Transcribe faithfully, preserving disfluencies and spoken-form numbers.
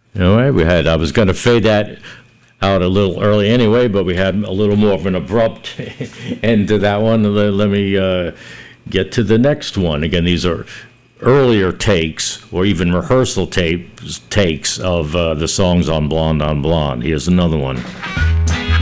All right, we had, I was going to fade that out a little early anyway, but we had a little more of an abrupt end to that one. Let, let me uh, get to the next one. Again, these are earlier takes or even rehearsal tapes takes of uh, the songs on Blonde on Blonde. Here's another one.